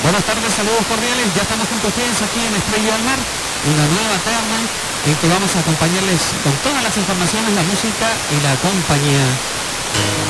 Buenas tardes, saludos cordiales, ya estamos junto a ustedes aquí en Estrella del Mar, una nueva tarde en que vamos a acompañarles con todas las informaciones, la música y la compañía.